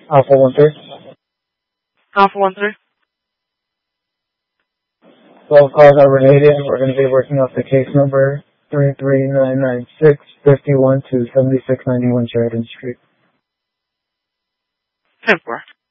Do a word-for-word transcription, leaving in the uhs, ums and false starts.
Alpha one three. Alpha one three. twelve calls are related. We're going to be working off the case number three three nine nine six five one to seventy-six ninety-one Sheridan Street. ten four.